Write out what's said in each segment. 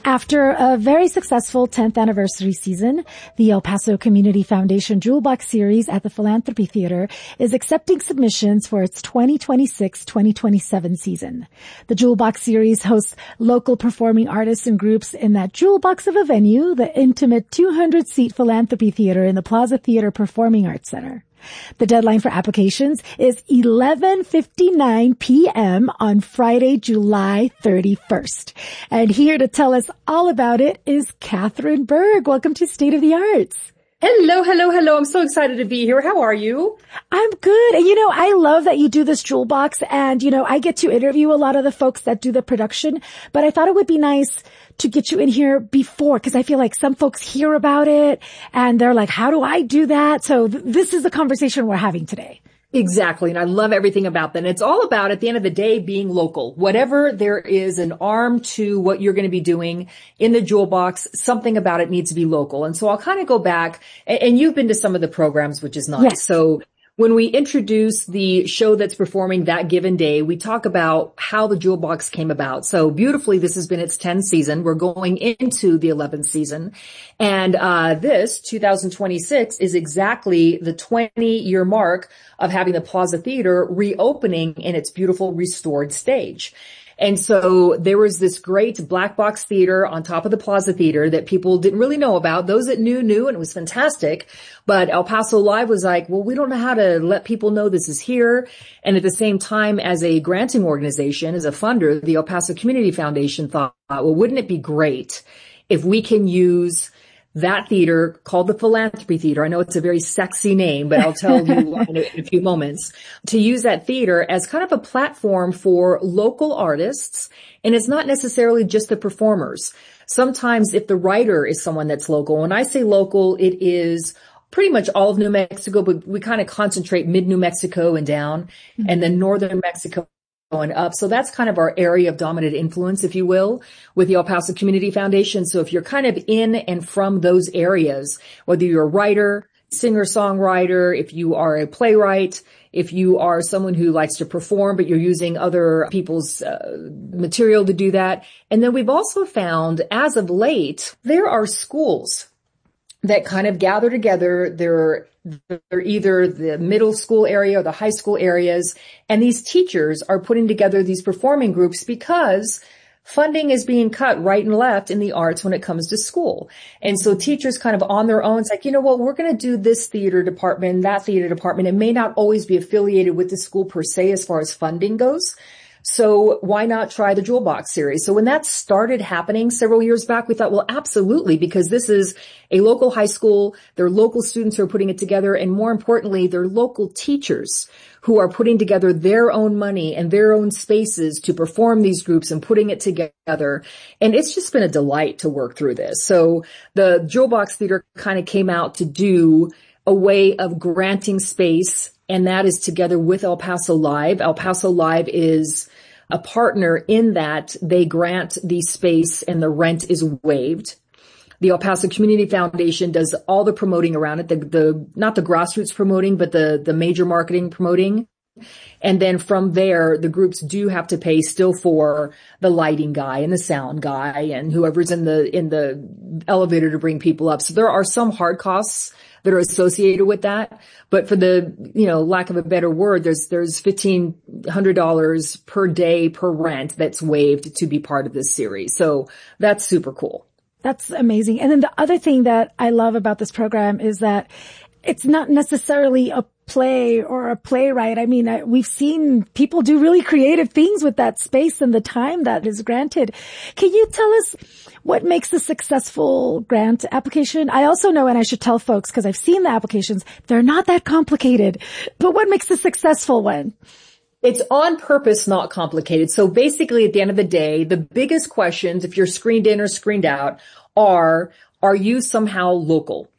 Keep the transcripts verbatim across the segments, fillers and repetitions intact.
After a very successful tenth anniversary season, the El Paso Community Foundation Jewel Box Series at the Philanthropy Theater is accepting submissions for its twenty twenty-six twenty twenty-seven season. The Jewel Box Series hosts local performing artists and groups in that jewel box of a venue, the intimate two hundred seat Philanthropy Theater in the Plaza Theater Performing Arts Center. The deadline for applications is eleven fifty-nine p.m. on Friday, July thirty-first. And here to tell us all about it is Catherine Berg. Welcome to State of the Arts. Hello, hello, hello. I'm so excited to be here. How are you? I'm good. And you know, I love that you do this jewel box, and you know, I get to interview a lot of the folks that do the production, but I thought it would be nice to get you in here before, because I feel like some folks hear about it and they're like, how do I do that? So th- this is the conversation we're having today. Exactly. And I love everything about that. And it's all about, at the end of the day, being local. Whatever there is an arm to what you're going to be doing in the jewel box, something about it needs to be local. And so I'll kind of go back, and, and you've been to some of the programs, which is nice. Yes. So when we introduce the show that's performing that given day, we talk about how the Jewel Box came about. So beautifully, this has been its tenth season. We're going into the eleventh season. And uh this, two thousand twenty-six, is exactly the twenty-year mark of having the Plaza Theater reopening in its beautiful restored stage. And so there was this great black box theater on top of the Plaza Theater that people didn't really know about. Those that knew, knew, and it was fantastic. But El Paso Live was like, well, we don't know how to let people know this is here. And at the same time, as a granting organization, as a funder, the El Paso Community Foundation thought, well, wouldn't it be great if we can use that theater called the Philanthropy Theater. I know it's a very sexy name, but I'll tell you in, a, in a few moments, to use that theater as kind of a platform for local artists. And it's not necessarily just the performers. Sometimes if the writer is someone that's local, when I say local, it is pretty much all of New Mexico, but we kind of concentrate mid New Mexico and down, mm-hmm. and then northern Mexico going up. So that's kind of our area of dominant influence, if you will, with the El Paso Community Foundation. So if you're kind of in and from those areas, whether you're a writer, singer-songwriter, if you are a playwright, if you are someone who likes to perform, but you're using other people's uh, material to do that. And then we've also found, as of late, there are schools that kind of gather together. They're They're either the middle school area or the high school areas. And these teachers are putting together these performing groups because funding is being cut right and left in the arts when it comes to school. And so teachers kind of on their own, it's like, you know what, we're going to do this theater department, that theater department. It may not always be affiliated with the school per se as far as funding goes. So why not try the Jewel Box series? So when that started happening several years back, we thought, well, absolutely, because this is a local high school. They're local students who are putting it together. And more importantly, they're local teachers who are putting together their own money and their own spaces to perform these groups and putting it together. And it's just been a delight to work through this. So the Jewel Box Theater kind of came out to do a way of granting space, and that is together with El Paso Live. El Paso Live is a partner in that they grant the space and the rent is waived. The El Paso Community Foundation does all the promoting around it, the, the not the grassroots promoting, but the, the major marketing promoting. And then from there, the groups do have to pay still for the lighting guy and the sound guy and whoever's in the, in the elevator to bring people up. So there are some hard costs that are associated with that. But for the, you know, lack of a better word, there's, there's fifteen hundred dollars per day per rent that's waived to be part of this series. So that's super cool. That's amazing. And then the other thing that I love about this program is that it's not necessarily a play or a playwright. I mean, I, we've seen people do really creative things with that space and the time that is granted. Can you tell us what makes a successful grant application? I also know, and I should tell folks because I've seen the applications, they're not that complicated, but what makes a successful one? It's on purpose not complicated. So basically, at the end of the day, the biggest questions, if you're screened in or screened out, are, are you somehow local?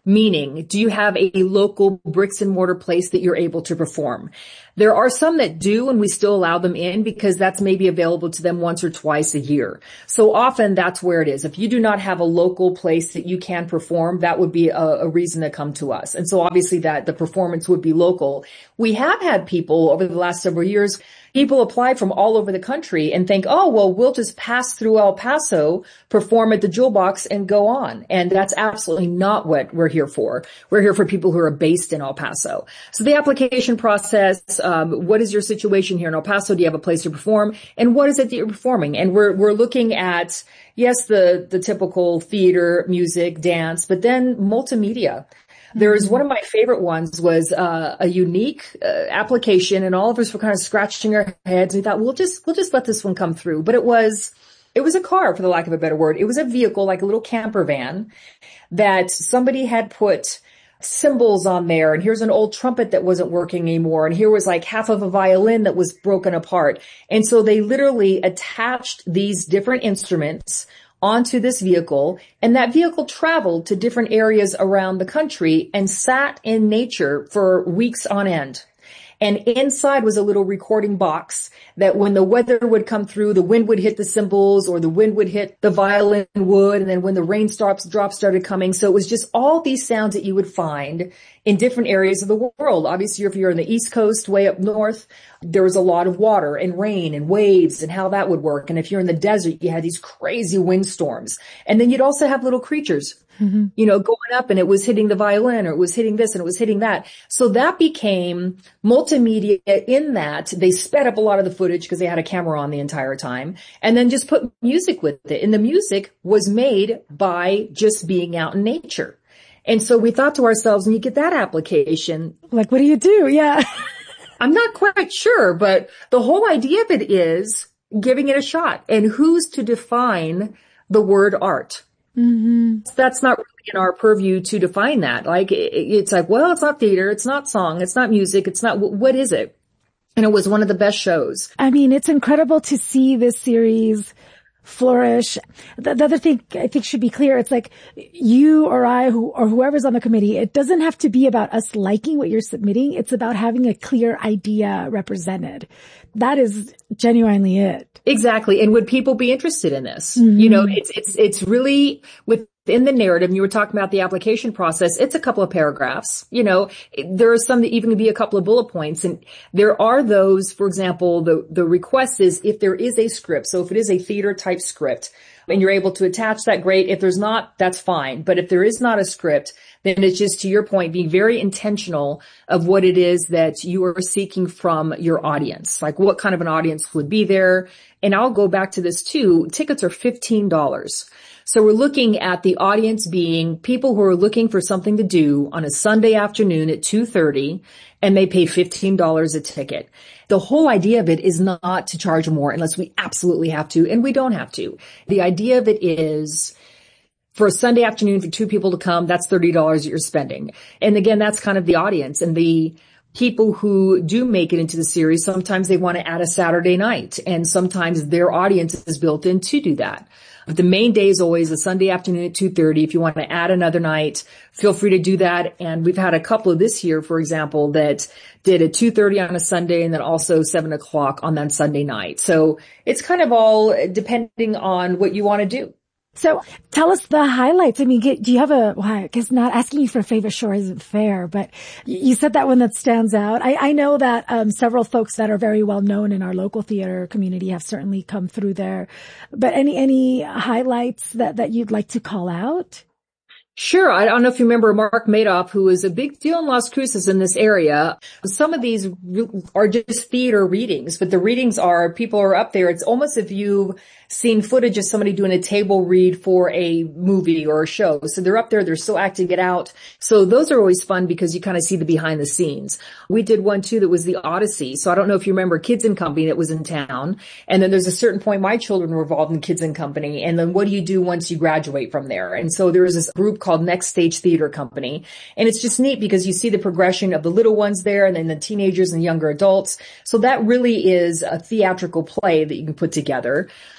Meaning, do you have a local bricks and mortar place that you're able to perform? There are some that do, and we still allow them in because that's maybe available to them once or twice a year. So often that's where it is. If you do not have a local place that you can perform, that would be a, a reason to come to us. And so obviously that the performance would be local. We have had people over the last several years, people apply from all over the country and think, oh, well, we'll just pass through El Paso, perform at the Jewel Box and go on. And that's absolutely not what we're here for. We're here for people who are based in El Paso. So the application process, um, what is your situation here in El Paso? Do you have a place to perform? And what is it that you're performing? And we're, we're looking at, yes, the, the typical theater, music, dance, but then multimedia. There's one of my favorite ones was uh, a unique uh, application, and all of us were kind of scratching our heads. We thought, we'll just we'll just let this one come through. But it was it was a car, for the lack of a better word. It was a vehicle, like a little camper van, that somebody had put cymbals on there. And here's an old trumpet that wasn't working anymore. And here was like half of a violin that was broken apart. And so they literally attached these different instruments onto this vehicle, and that vehicle traveled to different areas around the country and sat in nature for weeks on end. And inside was a little recording box that when the weather would come through, the wind would hit the cymbals or the wind would hit the violin wood. And then when the rain drops, drops started coming. So it was just all these sounds that you would find in different areas of the world. Obviously, if you're in the East Coast, way up north, there was a lot of water and rain and waves and how that would work. And if you're in the desert, you had these crazy windstorms. And then you'd also have little creatures, mm-hmm. you know, going up, and it was hitting the violin, or it was hitting this and it was hitting that. So that became multimedia in that they sped up a lot of the footage because they had a camera on the entire time, and then just put music with it. And the music was made by just being out in nature. And so we thought to ourselves, when you get that application, like, what do you do? Yeah. I'm not quite sure, but the whole idea of it is giving it a shot. And who's to define the word art? Mm-hmm. That's not really in our purview to define that. Like, it, it's like, well, it's not theater, it's not song, it's not music, it's not, what is it? And it was one of the best shows. I mean, it's incredible to see this series flourish. The, the other thing I think should be clear, it's like you or I who, or whoever's on the committee, it doesn't have to be about us liking what you're submitting. It's about having a clear idea represented. That is genuinely it. Exactly. And would people be interested in this? Mm-hmm. You know, it's, it's, it's really within the narrative. And you were talking about the application process. It's a couple of paragraphs. You know, there are some that even can be a couple of bullet points. And there are those, for example, the, the request is if there is a script. So if it is a theater type script and you're able to attach that, great. If there's not, that's fine. But if there is not a script, then it's just, to your point, being very intentional of what it is that you are seeking from your audience. Like, what kind of an audience would be there? And I'll go back to this too. Tickets are fifteen dollars. So we're looking at the audience being people who are looking for something to do on a Sunday afternoon at two thirty, and they pay fifteen dollars a ticket. The whole idea of it is not to charge more unless we absolutely have to, and we don't have to. The idea of it is, for a Sunday afternoon for two people to come, that's thirty dollars that you're spending. And again, that's kind of the audience. And the people who do make it into the series, sometimes they want to add a Saturday night, and sometimes their audience is built in to do that. But the main day is always a Sunday afternoon at two thirty. If you want to add another night, feel free to do that. And we've had a couple of this year, for example, that did a two thirty on a Sunday and then also seven o'clock on that Sunday night. So it's kind of all depending on what you want to do. So tell us the highlights. I mean, do you have a, well, I guess not asking you for a favorite show isn't fair, but you said that one that stands out. I, I know that um, several folks that are very well known in our local theater community have certainly come through there. But any, any highlights that, that you'd like to call out? Sure. I don't know if you remember Mark Madoff, who is a big deal in Las Cruces in this area. Some of these are just theater readings, but the readings are, people are up there. It's almost if you've seen footage of somebody doing a table read for a movie or a show. So they're up there, they're still acting it out. So those are always fun because you kind of see the behind the scenes. We did one too that was the Odyssey. So I don't know if you remember Kids and Company that was in town. And then there's a certain point my children were involved in Kids and Company. And then what do you do once you graduate from there? And so there was this group called Next Stage Theater Company. And it's just neat because you see the progression of the little ones there and then the teenagers and younger adults. So that really is a theatrical play that you can put together.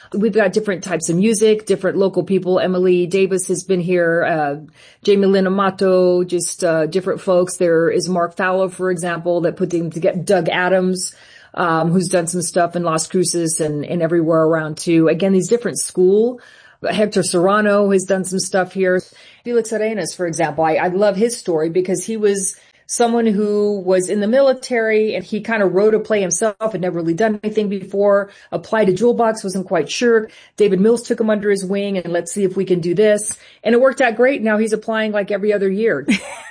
We've got different types of music, different local people. Emily Davis has been here, uh, Jamie Lynn Amato, just, uh, different folks. There is Mark Fallow, for example, that put them together, Doug Adams, um, who's done some stuff in Las Cruces and, and everywhere around too. Again, these different school. Hector Serrano has done some stuff here. Felix Arenas, for example, I, I love his story because he was someone who was in the military and he kind of wrote a play himself, had never really done anything before, applied to Jewel Box, wasn't quite sure. David Mills took him under his wing and let's see if we can do this. And it worked out great. Now he's applying like every other year.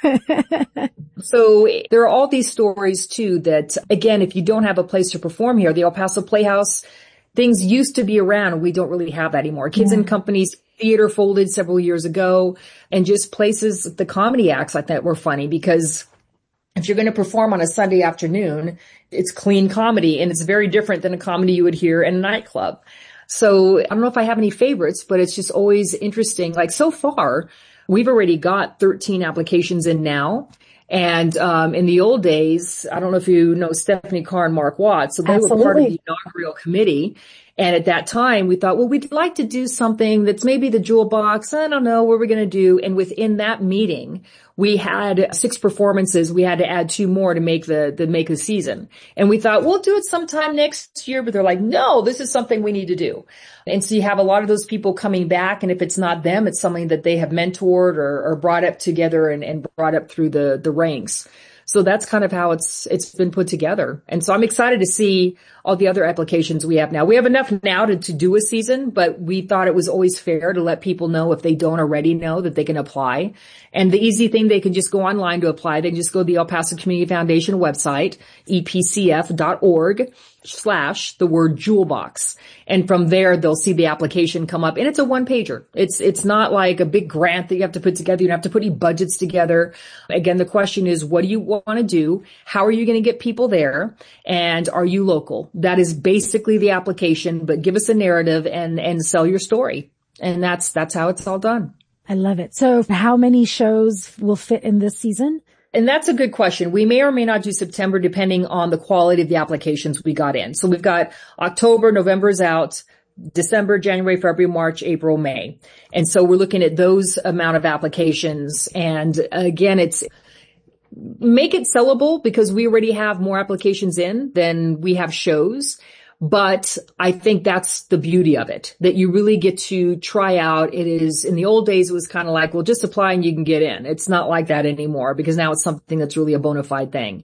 So there are all these stories too that, again, if you don't have a place to perform here, the El Paso Playhouse, things used to be around. We don't really have that anymore. Kids yeah. and Companies Theater folded several years ago, and just places, the comedy acts I thought were funny because if you're going to perform on a Sunday afternoon, it's clean comedy and it's very different than a comedy you would hear in a nightclub. So I don't know if I have any favorites, but it's just always interesting. Like so far, we've already got thirteen applications in now. And, um, in the old days, I don't know if you know Stephanie Carr and Mark Watts. So they Absolutely. Were part of the inaugural committee. And at that time, we thought, well, we'd like to do something that's maybe the Jewel Box. I don't know what we're going to do. And within that meeting, we had six performances. We had to add two more to make the, the make the season. And we thought, we'll do it sometime next year. But they're like, no, this is something we need to do. And so you have a lot of those people coming back. And if it's not them, it's something that they have mentored or, or brought up together and, and brought up through the, the ranks. So that's kind of how it's, it's been put together. And so I'm excited to see all the other applications we have now. We have enough now to, to do a season, but we thought it was always fair to let people know if they don't already know that they can apply. And the easy thing, they can just go online to apply. They can just go to the El Paso Community Foundation website, E P C F dot org slash the word Jewel Box. And from there, they'll see the application come up. And it's a one pager. It's, it's not like a big grant that you have to put together. You don't have to put any budgets together. Again, the question is, what do you want to do? How are you going to get people there? And are you local? That is basically the application, but give us a narrative and, and sell your story. And that's, that's how it's all done. I love it. So how many shows will fit in this season? And that's a good question. We may or may not do September depending on the quality of the applications we got in. So we've got October, November is out, December, January, February, March, April, May. And so we're looking at those amount of applications. And again, it's make it sellable because we already have more applications in than we have shows. But I think that's the beauty of it, that you really get to try out. It is, in the old days, it was kind of like, well, just apply and you can get in. It's not like that anymore because now it's something that's really a bona fide thing.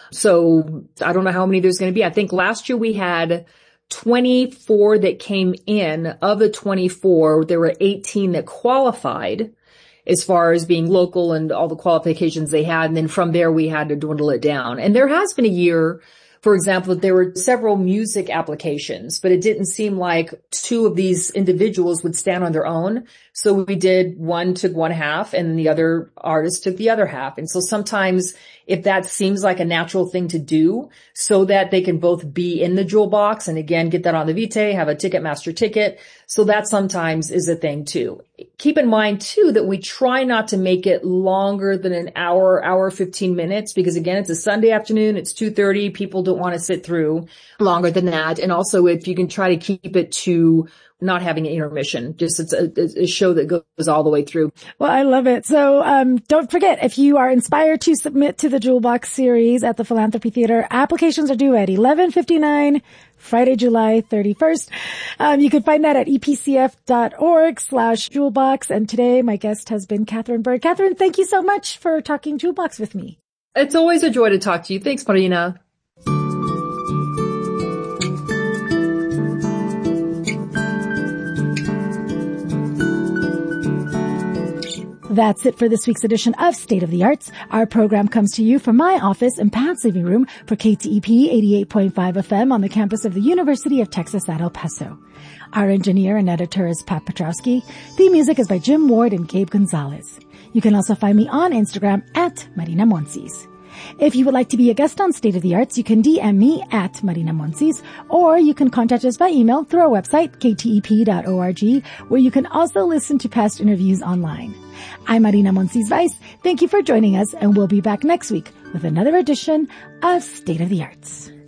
So I don't know how many there's going to be. I think last year we had twenty-four that came in. Of the twenty-four, there were eighteen that qualified as far as being local and all the qualifications they had. And then from there, we had to dwindle it down. And there has been a year, for example, there were several music applications, but it didn't seem like two of these individuals would stand on their own. So we did one took one half and the other artist took the other half. And so sometimes if that seems like a natural thing to do so that they can both be in the Jewel Box and again, get that on the Vitae, have a Ticketmaster ticket. So that sometimes is a thing too. Keep in mind too that we try not to make it longer than an hour, hour, fifteen minutes, because again, it's a Sunday afternoon. It's two thirty. People don't want to sit through longer than that. And also if you can try to keep it to not having an intermission, just it's a, a show that goes all the way through. Well, I love it. So, um, don't forget, if you are inspired to submit to the Jewel Box series at the Philanthropy Theater, applications are due at eleven fifty-nine, Friday, July thirty-first. Um, you can find that at E P C F dot org slash Jewel Box. And today my guest has been Catherine Bird. Catherine, thank you so much for talking Jewel Box with me. It's always a joy to talk to you. Thanks, Marina. That's it for this week's edition of State of the Arts. Our program comes to you from my office in Pat's living room for K T E P eighty-eight point five F M on the campus of the University of Texas at El Paso. Our engineer and editor is Pat Petrowski. The music is by Jim Ward and Gabe Gonzalez. You can also find me on Instagram at Marina Monsis. If you would like to be a guest on State of the Arts, you can D M me at Marina Monsis, or you can contact us by email through our website, K T E P dot org, where you can also listen to past interviews online. I'm Marina Monsis Weiss. Thank you for joining us, and we'll be back next week with another edition of State of the Arts.